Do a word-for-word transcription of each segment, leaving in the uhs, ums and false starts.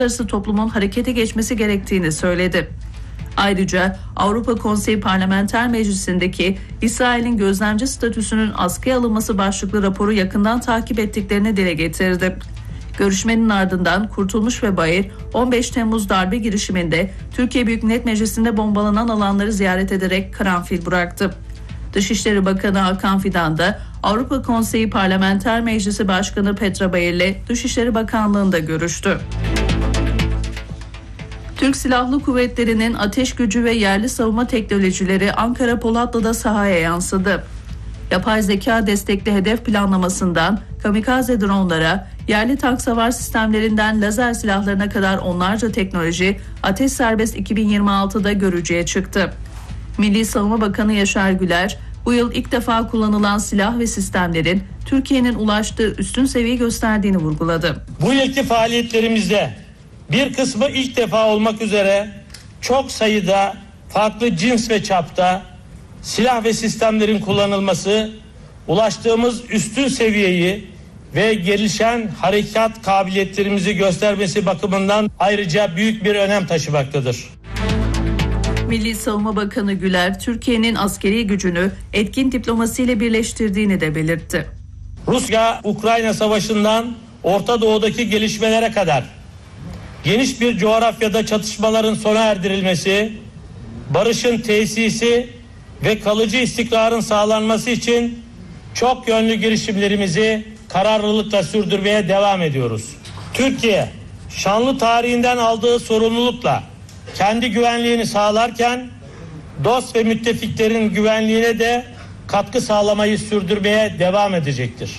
uluslararası toplumun harekete geçmesi gerektiğini söyledi. Ayrıca Avrupa Konseyi Parlamenter Meclisi'ndeki İsrail'in gözlemci statüsünün askıya alınması başlıklı raporu yakından takip ettiklerini dile getirdi. Görüşmenin ardından Kurtulmuş ve Bayır on beş Temmuz darbe girişiminde Türkiye Büyük Millet Meclisi'nde bombalanan alanları ziyaret ederek karanfil bıraktı. Dışişleri Bakanı Hakan Fidan da Avrupa Konseyi Parlamenter Meclisi Başkanı Petra Bayır ile Dışişleri Bakanlığı'nda görüştü. Türk Silahlı Kuvvetleri'nin ateş gücü ve yerli savunma teknolojileri Ankara Polatlı'da sahaya yansıdı. Yapay zeka destekli hedef planlamasından kamikaze dronlara, yerli tank savar sistemlerinden lazer silahlarına kadar onlarca teknoloji Ateş Serbest iki bin yirmi altıda görücüye çıktı. Milli Savunma Bakanı Yaşar Güler, bu yıl ilk defa kullanılan silah ve sistemlerin Türkiye'nin ulaştığı üstün seviye gösterdiğini vurguladı. Bu yılki faaliyetlerimizde bir kısmı ilk defa olmak üzere çok sayıda farklı cins ve çapta silah ve sistemlerin kullanılması, ulaştığımız üstün seviyeyi ve gelişen harekat kabiliyetlerimizi göstermesi bakımından ayrıca büyük bir önem taşımaktadır. Milli Savunma Bakanı Güler, Türkiye'nin askeri gücünü etkin diplomasiyle birleştirdiğini de belirtti. Rusya-Ukrayna savaşından Orta Doğu'daki gelişmelere kadar geniş bir coğrafyada çatışmaların sona erdirilmesi, barışın tesisi ve kalıcı istikrarın sağlanması için çok yönlü girişimlerimizi kararlılıkla sürdürmeye devam ediyoruz. Türkiye, şanlı tarihinden aldığı sorumlulukla kendi güvenliğini sağlarken dost ve müttefiklerin güvenliğine de katkı sağlamayı sürdürmeye devam edecektir.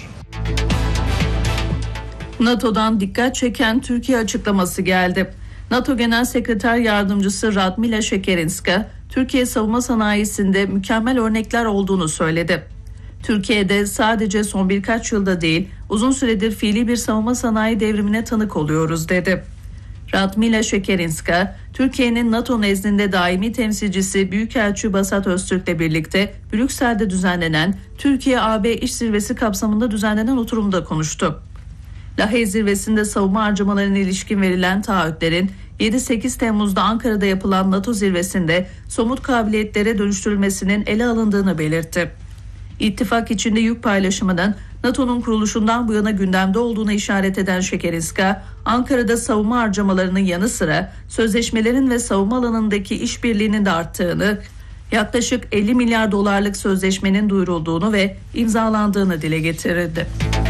NATO'dan dikkat çeken Türkiye açıklaması geldi. NATO Genel Sekreter Yardımcısı Radmila Şekerinska, Türkiye savunma sanayisinde mükemmel örnekler olduğunu söyledi. Türkiye'de sadece son birkaç yılda değil, uzun süredir fiili bir savunma sanayi devrimine tanık oluyoruz dedi. Radmila Şekerinska, Türkiye'nin NATO nezdinde daimi temsilcisi Büyükelçi Basat Öztürk'le birlikte Brüksel'de düzenlenen Türkiye-A B İş Zirvesi kapsamında düzenlenen oturumda konuştu. Lahey Zirvesi'nde savunma harcamalarına ilişkin verilen taahhütlerin yedi sekiz Temmuz'da Ankara'da yapılan NATO zirvesinde somut kabiliyetlere dönüştürülmesinin ele alındığını belirtti. İttifak içinde yük paylaşımının NATO'nun kuruluşundan bu yana gündemde olduğuna işaret eden Şekerinska, Ankara'da savunma harcamalarının yanı sıra sözleşmelerin ve savunma alanındaki işbirliğinin de arttığını, yaklaşık elli milyar dolarlık sözleşmenin duyurulduğunu ve imzalandığını dile getirdi.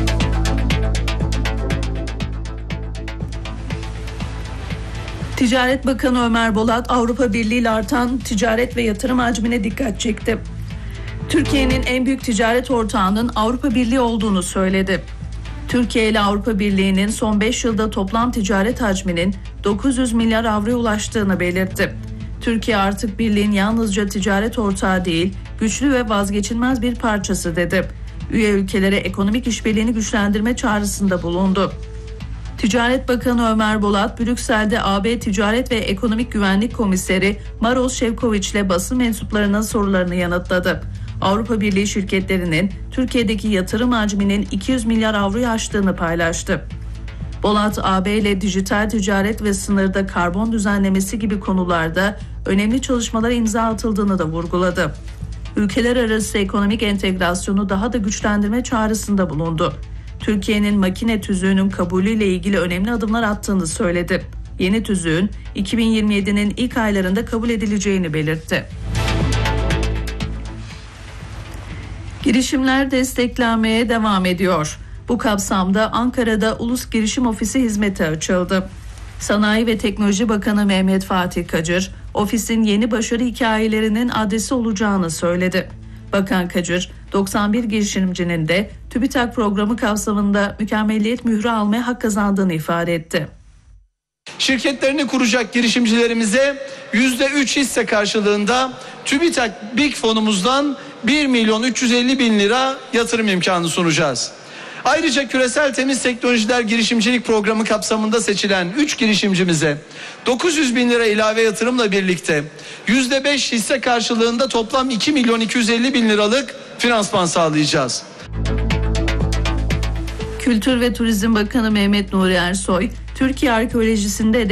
Ticaret Bakanı Ömer Bolat, Avrupa Birliği ile artan ticaret ve yatırım hacmine dikkat çekti. Türkiye'nin en büyük ticaret ortağının Avrupa Birliği olduğunu söyledi. Türkiye ile Avrupa Birliği'nin son beş yılda toplam ticaret hacminin dokuz yüz milyar avroya ulaştığını belirtti. Türkiye artık birliğin yalnızca ticaret ortağı değil, güçlü ve vazgeçilmez bir parçası dedi. Üye ülkelere ekonomik işbirliğini güçlendirme çağrısında bulundu. Ticaret Bakanı Ömer Bolat, Brüksel'de A B Ticaret ve Ekonomik Güvenlik Komiseri Maroš Šefčovič ile basın mensuplarının sorularını yanıtladı. Avrupa Birliği şirketlerinin Türkiye'deki yatırım hacminin iki yüz milyar avroyu aştığını paylaştı. Bolat, A B ile dijital ticaret ve sınırda karbon düzenlemesi gibi konularda önemli çalışmalara imza atıldığını da vurguladı. Ülkeler arası ekonomik entegrasyonu daha da güçlendirme çağrısında bulundu. Türkiye'nin makine tüzüğünün kabulüyle ilgili önemli adımlar attığını söyledi. Yeni tüzüğün iki bin yirmi yedinin ilk aylarında kabul edileceğini belirtti. Girişimler desteklenmeye devam ediyor. Bu kapsamda Ankara'da Ulus Girişim Ofisi hizmeti açıldı. Sanayi ve Teknoloji Bakanı Mehmet Fatih Kacır, ofisin yeni başarı hikayelerinin adresi olacağını söyledi. Bakan Kacır, doksan bir girişimcinin de TÜBİTAK programı kapsamında mükemmelliyet mührü almaya hak kazandığını ifade etti. Şirketlerini kuracak girişimcilerimize yüzde üç hisse karşılığında TÜBİTAK BİK fonumuzdan bir milyon üç yüz elli bin lira yatırım imkanı sunacağız. Ayrıca Küresel Temiz Teknolojiler Girişimcilik Programı kapsamında seçilen üç girişimcimize dokuz yüz bin lira ilave yatırımla birlikte yüzde beş hisse karşılığında toplam iki milyon iki yüz elli bin liralık finansman sağlayacağız. Kültür ve Turizm Bakanı Mehmet Nuri Ersoy, Türkiye arkeolojisinde